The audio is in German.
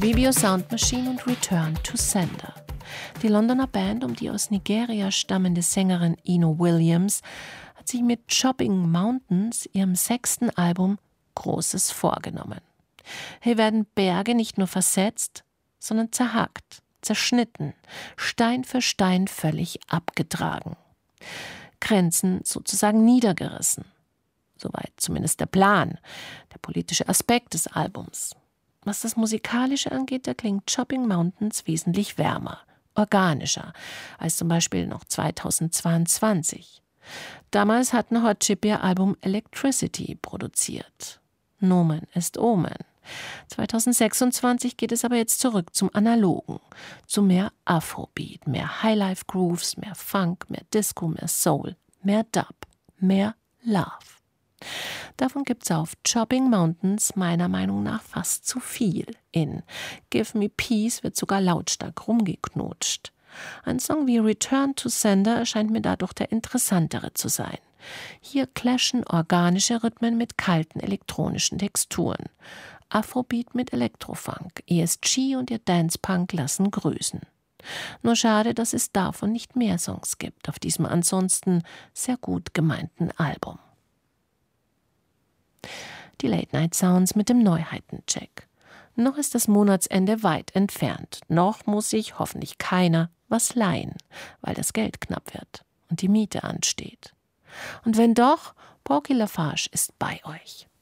Ibibio Sound Machine und Return to Sender. Die Londoner Band um die aus Nigeria stammende Sängerin Eno Williams hat sich mit Chopping Mountains, ihrem 6. Album, Großes vorgenommen. Hier werden Berge nicht nur versetzt, sondern zerhackt, zerschnitten, Stein für Stein völlig abgetragen. Grenzen sozusagen niedergerissen. Soweit zumindest der Plan, der politische Aspekt des Albums. Was das Musikalische angeht, da klingt Chopping Mountains wesentlich wärmer, organischer als zum Beispiel noch 2022. Damals hatten Hot Chip ihr Album Electricity produziert. Nomen ist Omen. 2026 geht es aber jetzt zurück zum Analogen, zu mehr Afrobeat, mehr Highlife-Grooves, mehr Funk, mehr Disco, mehr Soul, mehr Dub, mehr Love. Davon gibt's auf Chopping Mountains meiner Meinung nach fast zu viel. In Give Me Peace wird sogar lautstark rumgeknutscht. Ein Song wie Return to Sender erscheint mir dadurch der interessantere zu sein. Hier clashen organische Rhythmen mit kalten elektronischen Texturen. Afrobeat mit Elektrofunk, ESG und ihr Dance-Punk lassen grüßen. Nur schade, dass es davon nicht mehr Songs gibt auf diesem ansonsten sehr gut gemeinten Album. Die Late-Night-Sounds mit dem Neuheitencheck. Noch ist das Monatsende weit entfernt. Noch muss sich hoffentlich keiner was leihen, weil das Geld knapp wird und die Miete ansteht. Und wenn doch, Porky Lafarge ist bei euch.